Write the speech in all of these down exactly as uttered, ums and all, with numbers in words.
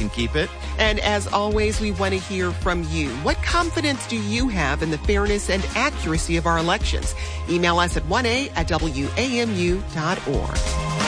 can keep it. And as always, we want to hear from you. What confidence do you have in the fairness and accuracy of our elections? Email us at one a at w a m u dot org.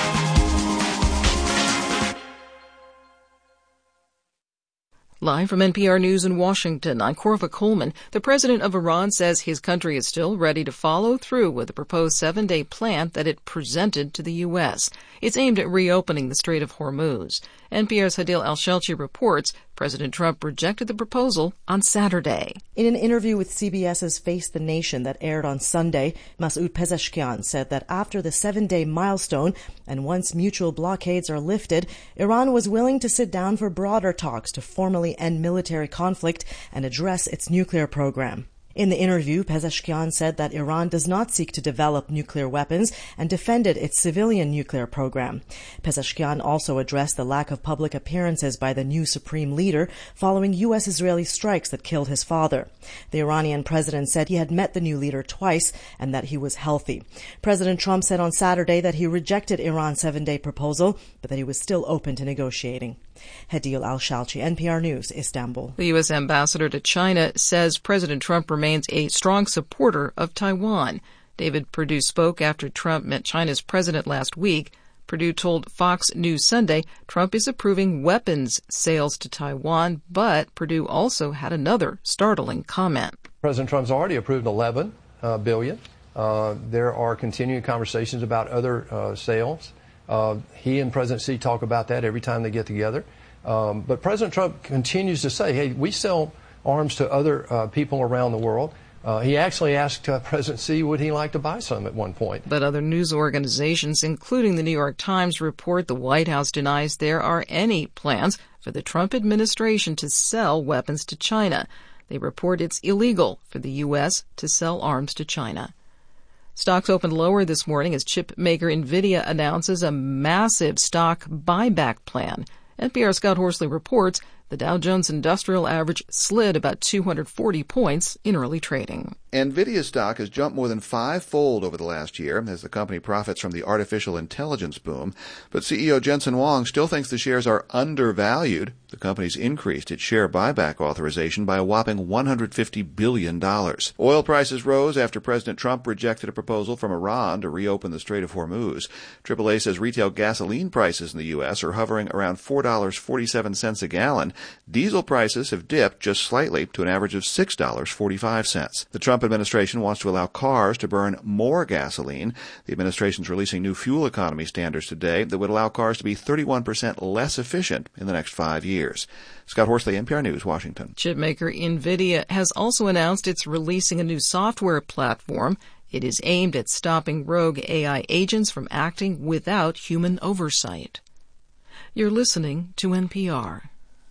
Live from N P R News in Washington, I'm Corva Coleman. The president of Iran says his country is still ready to follow through with the proposed seven-day plan that it presented to the U S. It's aimed at reopening the Strait of Hormuz. N P R's Hadil Al-Shelchi reports President Trump rejected the proposal on Saturday. In an interview with C B S's Face the Nation that aired on Sunday, Masoud Pezeshkian said that after the seven-day milestone and once mutual blockades are lifted, Iran was willing to sit down for broader talks to formally end military conflict and address its nuclear program. In the interview, Pezeshkian said that Iran does not seek to develop nuclear weapons and defended its civilian nuclear program. Pezeshkian also addressed the lack of public appearances by the new supreme leader following U S-Israeli strikes that killed his father. The Iranian president said he had met the new leader twice and that he was healthy. President Trump said on Saturday that he rejected Iran's seven-day proposal, but that he was still open to negotiating. Hadil Al-Shalchi, N P R News, Istanbul. The U S ambassador to China says President Trump remains a strong supporter of Taiwan. David Perdue spoke after Trump met China's president last week. Perdue told Fox News Sunday Trump is approving weapons sales to Taiwan, but Perdue also had another startling comment. President Trump's already approved eleven uh, billion. Uh, there are continuing conversations about other uh, sales. Uh, he and President Xi talk about that every time they get together. Um, but President Trump continues to say, hey, we sell arms to other uh, people around the world. Uh, he actually asked uh, President Xi would he like to buy some at one point. But other news organizations, including the New York Times, report the White House denies there are any plans for the Trump administration to sell weapons to China. They report it's illegal for the U S to sell arms to China. Stocks opened lower this morning as chip maker NVIDIA announces a massive stock buyback plan. N P R's Scott Horsley reports the Dow Jones Industrial Average slid about two hundred forty points in early trading. NVIDIA stock has jumped more than five-fold over the last year as the company profits from the artificial intelligence boom. But C E O Jensen Huang still thinks the shares are undervalued. The company's increased its share buyback authorization by a whopping one hundred fifty billion dollars. Oil prices rose after President Trump rejected a proposal from Iran to reopen the Strait of Hormuz. triple A says retail gasoline prices in the U S are hovering around four dollars and forty-seven cents a gallon. Diesel prices have dipped just slightly to an average of six dollars and forty-five cents. The Trump administration wants to allow cars to burn more gasoline. The administration is releasing new fuel economy standards today that would allow cars to be thirty-one percent less efficient in the next five years. Scott Horsley, N P R News, Washington. Chipmaker NVIDIA has also announced it's releasing a new software platform. It is aimed at stopping rogue A I agents from acting without human oversight. You're listening to N P R.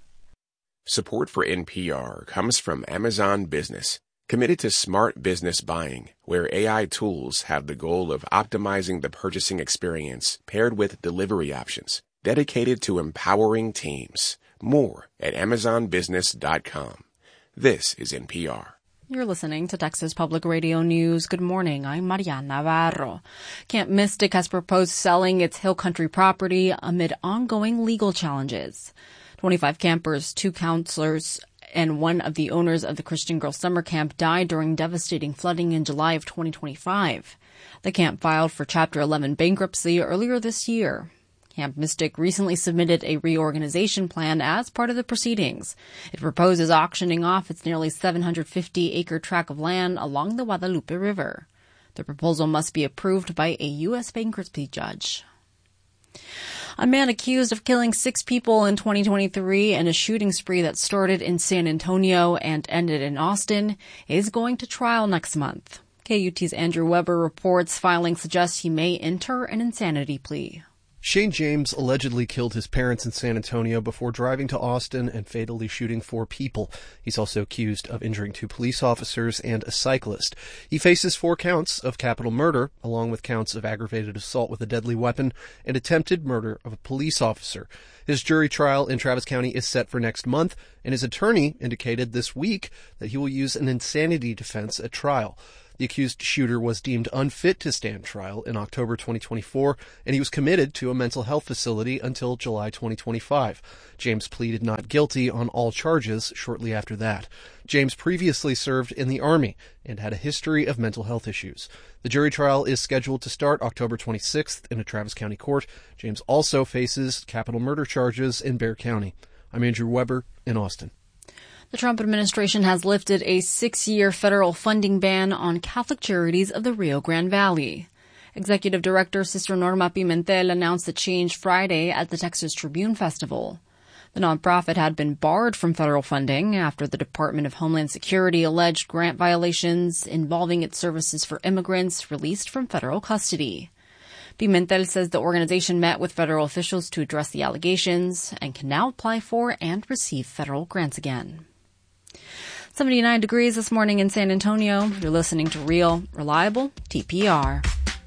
Support for N P R comes from Amazon Business, committed to smart business buying, where A I tools have the goal of optimizing the purchasing experience paired with delivery options, dedicated to empowering teams. More at amazon business dot com. This is N P R. You're listening to Texas Public Radio News. Good morning. I'm Mariana Navarro. Camp Mystic has proposed selling its Hill Country property amid ongoing legal challenges. twenty-five campers, two counselors, and one of the owners of the Christian Girls Summer Camp died during devastating flooding in July of twenty twenty-five. The camp filed for Chapter eleven bankruptcy earlier this year. Camp Mystic recently submitted a reorganization plan as part of the proceedings. It proposes auctioning off its nearly seven hundred fifty acre tract of land along the Guadalupe River. The proposal must be approved by a U S bankruptcy judge. A man accused of killing six people in twenty twenty-three in a shooting spree that started in San Antonio and ended in Austin is going to trial next month. K U T's Andrew Weber reports filing suggests he may enter an insanity plea. Shane James allegedly killed his parents in San Antonio before driving to Austin and fatally shooting four people. He's also accused of injuring two police officers and a cyclist. He faces four counts of capital murder, along with counts of aggravated assault with a deadly weapon and attempted murder of a police officer. His jury trial in Travis County is set for next month, and his attorney indicated this week that he will use an insanity defense at trial. The accused shooter was deemed unfit to stand trial in October twenty twenty-four, and he was committed to a mental health facility until July twenty twenty-five. James pleaded not guilty on all charges shortly after that. James previously served in the Army and had a history of mental health issues. The jury trial is scheduled to start October twenty-sixth in a Travis County court. James also faces capital murder charges in Bexar County. I'm Andrew Weber in Austin. The Trump administration has lifted a six-year federal funding ban on Catholic Charities of the Rio Grande Valley. Executive Director Sister Norma Pimentel announced the change Friday at the Texas Tribune Festival. The nonprofit had been barred from federal funding after the Department of Homeland Security alleged grant violations involving its services for immigrants released from federal custody. Pimentel says the organization met with federal officials to address the allegations and can now apply for and receive federal grants again. seventy-nine degrees this morning in San Antonio. You're listening to Real, Reliable T P R.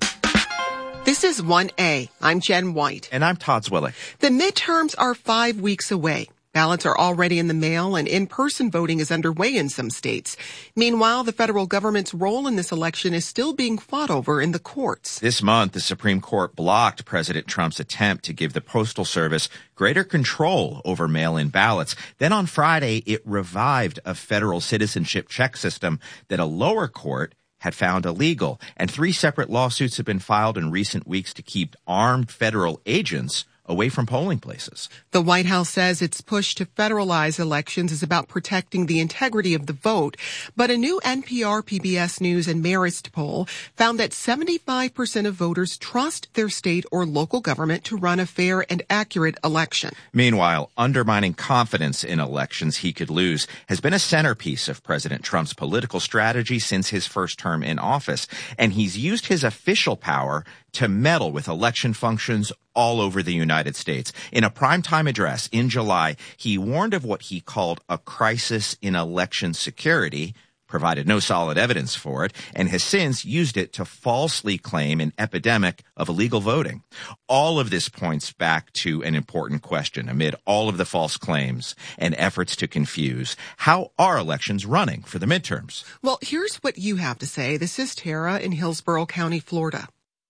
This is one A. I'm Jen White. And I'm Todd Zwillick. The midterms are five weeks away. Ballots are already in the mail and in-person voting is underway in some states. Meanwhile, the federal government's role in this election is still being fought over in the courts. This month, the Supreme Court blocked President Trump's attempt to give the Postal Service greater control over mail-in ballots. Then on Friday, it revived a federal citizenship check system that a lower court had found illegal. And three separate lawsuits have been filed in recent weeks to keep armed federal agents away from polling places. The White House says its push to federalize elections is about protecting the integrity of the vote. But a new N P R, P B S News, and Marist poll found that seventy-five percent of voters trust their state or local government to run a fair and accurate election. Meanwhile, undermining confidence in elections he could lose has been a centerpiece of President Trump's political strategy since his first term in office. And he's used his official power to meddle with election functions all over the United States. In a primetime address in July, he warned of what he called a crisis in election security, provided no solid evidence for it, and has since used it to falsely claim an epidemic of illegal voting. All of this points back to an important question amid all of the false claims and efforts to confuse. How are elections running for the midterms? Well, here's what you have to say. This is Tara in Hillsborough County, Florida.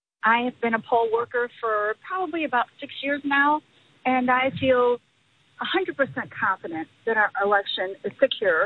I have been a poll worker for probably about six years now, and I feel one hundred percent confident that our election is secure.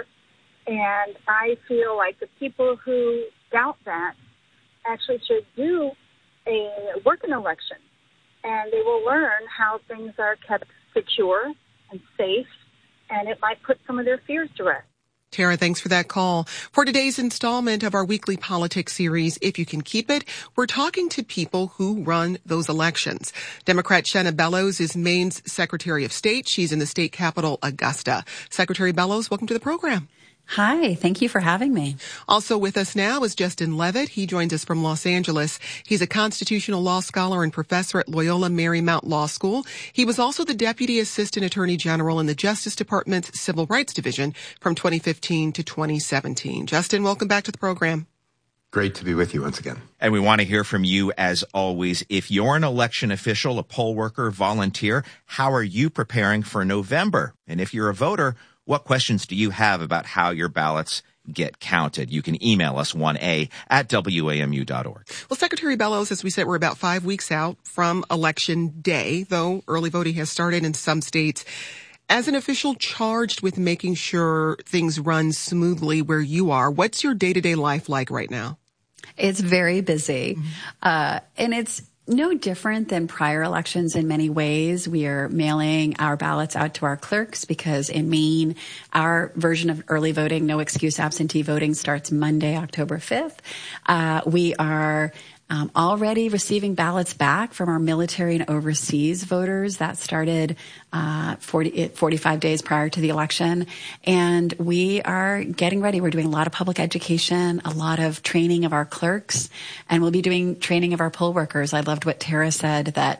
And I feel like the people who doubt that actually should do a working election, and they will learn how things are kept secure and safe, and it might put some of their fears to rest. Tara, thanks for that call. For today's installment of our weekly politics series, If You Can Keep It, we're talking to people who run those elections. Democrat Shenna Bellows is Maine's Secretary of State. She's in the state capital, Augusta. Secretary Bellows, welcome to the program. Hi, thank you for having me. Also with us now is Justin Levitt. He joins us from Los Angeles. He's a constitutional law scholar and professor at Loyola Marymount Law School. He was also the Deputy Assistant Attorney General in the Justice Department's Civil Rights Division from twenty fifteen to twenty seventeen. Justin, welcome back to the program. Great to be with you once again. And we want to hear from you as always. If you're an election official, a poll worker, volunteer, how are you preparing for November? And if you're a voter, what questions do you have about how your ballots get counted? You can email us one A at W A M U dot org. Well, Secretary Bellows, as we said, we're about five weeks out from Election Day, though early voting has started in some states. As an official charged with making sure things run smoothly where you are, what's your day-to-day life like right now? It's very busy. Mm-hmm. Uh, and it's no different than prior elections in many ways. We are mailing our ballots out to our clerks because in Maine, our version of early voting, no excuse absentee voting, starts Monday, October fifth. Uh, we are Um, already receiving ballots back from our military and overseas voters. That started uh, forty, forty-five days prior to the election. And we are getting ready. We're doing a lot of public education, a lot of training of our clerks, and we'll be doing training of our poll workers. I loved what Tara said, that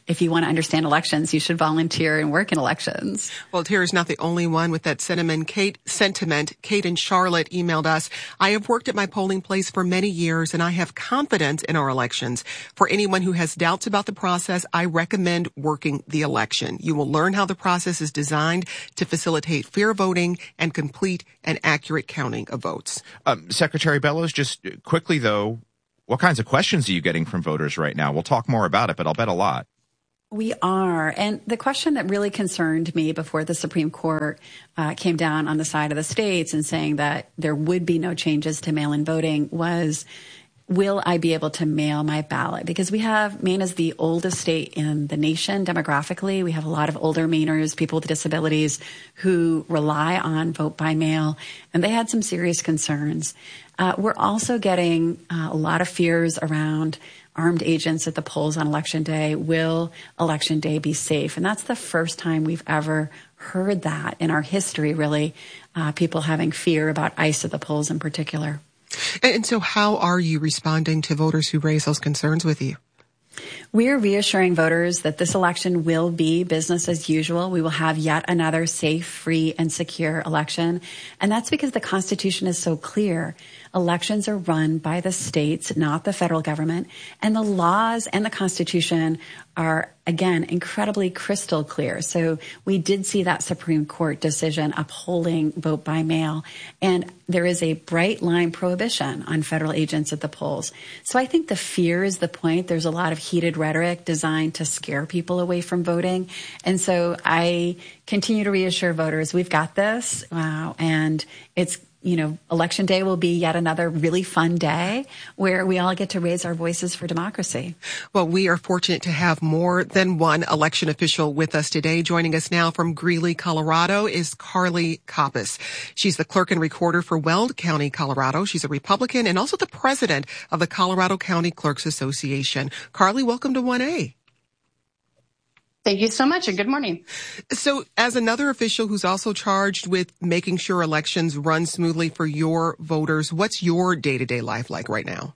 if you want to understand elections, you should volunteer and work in elections. Well, Tara's not the only one with that sentiment. Kate, sentiment. Kate in Charlotte emailed us, I have worked at my polling place for many years and I have confidence in our elections. For anyone who has doubts about the process, I recommend working the election. You will learn how the process is designed to facilitate fair voting and complete and accurate counting of votes. Um, Secretary Bellows, just quickly though, what kinds of questions are you getting from voters right now? We'll talk more about it, but I'll bet a lot. We are. And the question that really concerned me before the Supreme Court uh, came down on the side of the states and saying that there would be no changes to mail-in voting was, will I be able to mail my ballot? Because we have, Maine is the oldest state in the nation demographically. We have a lot of older Mainers, people with disabilities who rely on vote by mail, and they had some serious concerns. Uh, we're also getting uh, a lot of fears around armed agents at the polls on Election Day. Will Election Day be safe? And that's the first time we've ever heard that in our history, really, uh, people having fear about ICE at the polls in particular. And so how are you responding to voters who raise those concerns with you? We're reassuring voters that this election will be business as usual. We will have yet another safe, free, and secure election. And that's because the Constitution is so clear. Elections are run by the states, not the federal government. And the laws and the Constitution are, again, incredibly crystal clear. So we did see that Supreme Court decision upholding vote by mail. And there is a bright line prohibition on federal agents at the polls. So I think the fear is the point. There's a lot of heated rhetoric designed to scare people away from voting. And so I continue to reassure voters, we've got this. Wow. And it's, you know, Election Day will be yet another really fun day where we all get to raise our voices for democracy. Well, we are fortunate to have more than one election official with us today. Joining us now from Greeley, Colorado is Carly Coppice. She's the clerk and recorder for Weld County, Colorado. She's a Republican and also the president of the Colorado County Clerks Association. Carly, welcome to one A. Thank you so much, and good morning. So as another official who's also charged with making sure elections run smoothly for your voters, what's your day-to-day life like right now?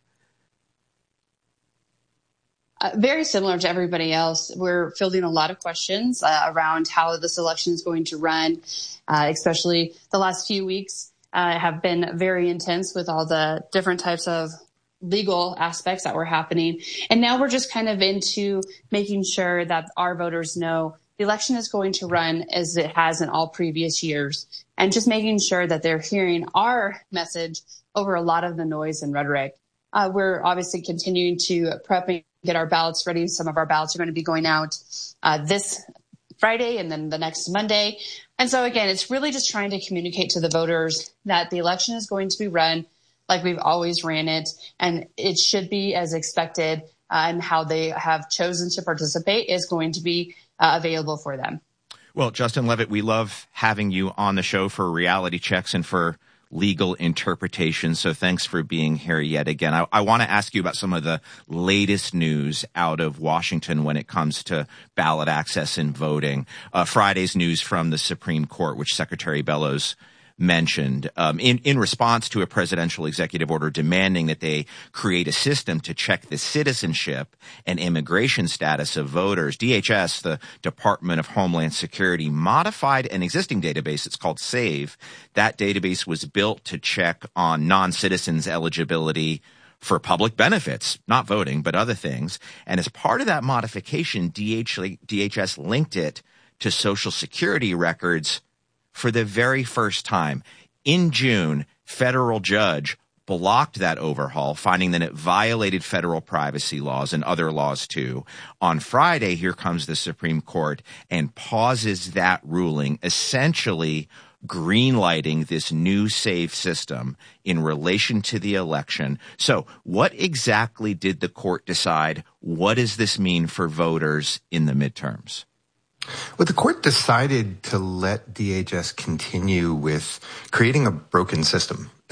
Uh, very similar to everybody else. We're fielding a lot of questions uh, around how this election is going to run, uh, especially the last few weeks uh, have been very intense with all the different types of legal aspects that were happening. And now we're just kind of into making sure that our voters know the election is going to run as it has in all previous years, and just making sure that they're hearing our message over a lot of the noise and rhetoric. Uh, we're obviously continuing to prep and get our ballots ready. Some of our ballots are going to be going out uh, this Friday and then the next Monday. And so again, it's really just trying to communicate to the voters that the election is going to be run like we've always ran it, and it should be as expected, uh, and how they have chosen to participate is going to be uh, available for them. Well, Justin Levitt, we love having you on the show for reality checks and for legal interpretation. So thanks for being here yet again. I, I want to ask you about some of the latest news out of Washington when it comes to ballot access and voting. Uh, Friday's news from the Supreme Court, which Secretary Bellows mentioned, um, in, in response to a presidential executive order demanding that they create a system to check the citizenship and immigration status of voters. D H S, the Department of Homeland Security, modified an existing database. It's called SAVE. That database was built to check on non-citizens' eligibility for public benefits, not voting, but other things. And as part of that modification, D H S linked it to Social Security records for the very first time. In June, federal judge blocked that overhaul, finding that it violated federal privacy laws and other laws too. On Friday, here comes the Supreme Court and pauses that ruling, essentially greenlighting this new SAVE system in relation to the election. So what exactly did the court decide? What does this mean for voters in the midterms? Well, the court decided to let D H S continue with creating a broken system.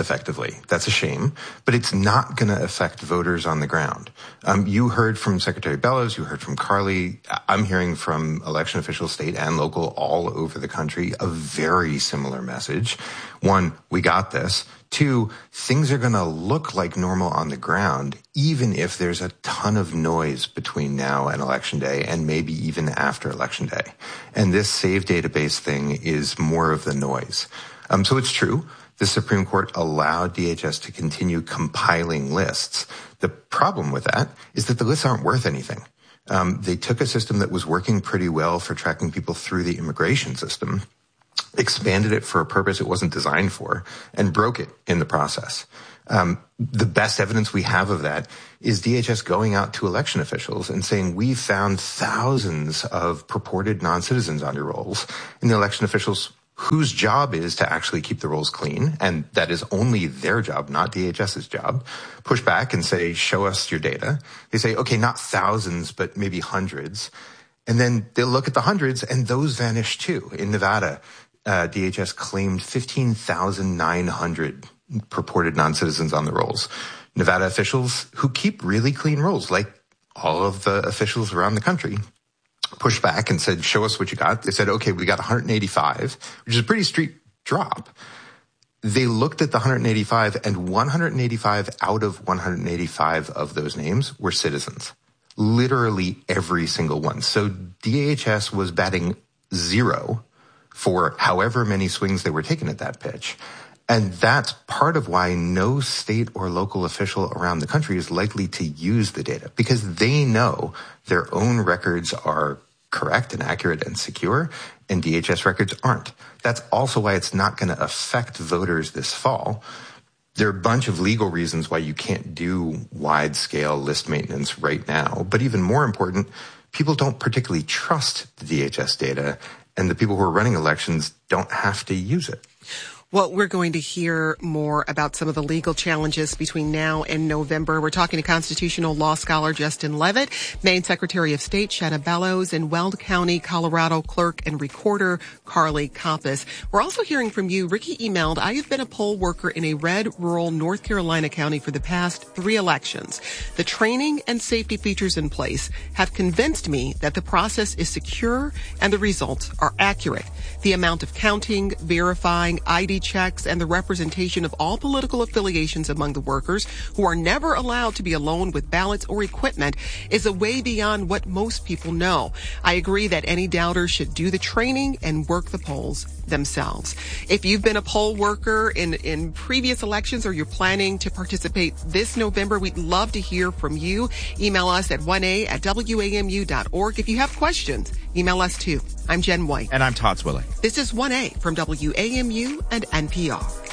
effectively. That's a shame, but it's not going to affect voters on the ground. Um, you heard from Secretary Bellows, you heard from Carly. I'm hearing from election officials, state and local, all over the country, a very similar message. One, we got this. Two, things are going to look like normal on the ground, even if there's a ton of noise between now and Election Day, and maybe even after Election Day. And this Save database thing is more of the noise. Um, so it's true. The Supreme Court allowed D H S to continue compiling lists. The problem with that is that the lists aren't worth anything. Um, they took a system that was working pretty well for tracking people through the immigration system, expanded it for a purpose it wasn't designed for, and broke it in the process. Um, the best evidence we have of that is D H S going out to election officials and saying, we found thousands of purported non-citizens on your rolls. And the election officials, whose job is to actually keep the rolls clean, and that is only their job, not D H S's job, push back and say, show us your data. They say, okay, not thousands, but maybe hundreds. And then they'll look at the hundreds, and those vanish too. In Nevada, uh, D H S claimed fifteen thousand nine hundred purported non-citizens on the rolls. Nevada officials, who keep really clean rolls, like all of the officials around the country, pushed back and said, show us what you got. They said, okay, we got one hundred eighty-five, which is a pretty steep drop. They looked at the one hundred eighty-five, and one hundred eighty-five out of one hundred eighty-five of those names were citizens. Literally every single one. So D H S was batting zero for however many swings they were taking at that pitch. And that's part of why no state or local official around the country is likely to use the data, because they know their own records are correct and accurate and secure, and D H S records aren't. That's also why it's not going to affect voters this fall. There are a bunch of legal reasons why you can't do wide-scale list maintenance right now. But even more important, people don't particularly trust the D H S data, and the people who are running elections don't have to use it. Well, we're going to hear more about some of the legal challenges between now and November. We're talking to constitutional law scholar Justin Levitt, Maine Secretary of State Shanna Bellows, and Weld County, Colorado clerk and recorder Carly Koppas. We're also hearing from you. Ricky emailed, I have been a poll worker in a red rural North Carolina county for the past three elections. The training and safety features in place have convinced me that the process is secure and the results are accurate. The amount of counting, verifying, I D checks, and the representation of all political affiliations among the workers, who are never allowed to be alone with ballots or equipment, is a way beyond what most people know. I agree that any doubters should do the training and work the polls themselves. If you've been a poll worker in, in previous elections, or you're planning to participate this November, we'd love to hear from you. Email us at one a at w a m u dot org. If you have questions, email us too. I'm Jen White. And I'm Todd Swilling. This is one A from W A M U and N P R.